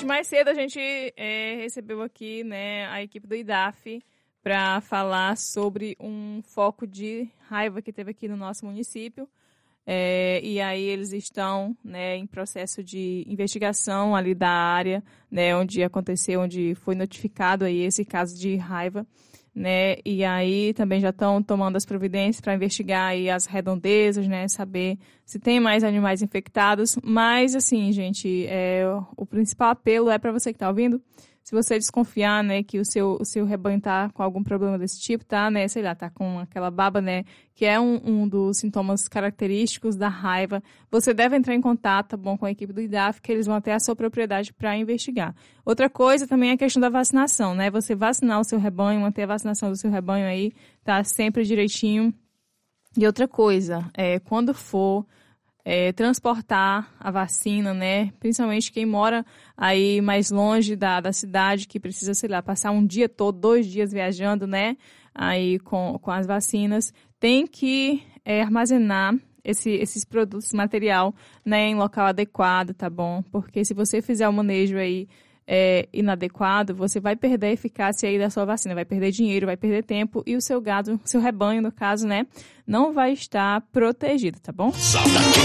Gente, mais cedo a gente recebeu aqui, né, a equipe do IDAF para falar sobre um foco de raiva que teve aqui no nosso município. E aí eles estão, né, em processo de investigação ali da área, né, onde aconteceu, onde foi notificado aí esse caso de raiva, né, e aí também já estão tomando as providências para investigar aí as redondezas, né, saber se tem mais animais infectados. Mas assim, gente, o principal apelo é para você que está ouvindo. Se você desconfiar, né, que o seu rebanho tá com algum problema desse tipo, tá, né, sei lá, tá com aquela baba, né, que é um dos sintomas característicos da raiva, você deve entrar em contato, tá bom, com a equipe do IDAF, que eles vão ter a sua propriedade para investigar. Outra coisa também é a questão da vacinação, né, você vacinar o seu rebanho, manter a vacinação do seu rebanho aí, tá sempre direitinho. E outra coisa, quando for transportar a vacina, né? Principalmente quem mora aí mais longe da cidade, que precisa, sei lá, passar um dia todo, 2 dias viajando, né? Aí com as vacinas, tem que armazenar esses produtos, esse material, né, em local adequado, tá bom? Porque se você fizer o manejo aí inadequado, você vai perder a eficácia aí da sua vacina, vai perder dinheiro, vai perder tempo e o seu gado, seu rebanho, no caso, né, não vai estar protegido, tá bom?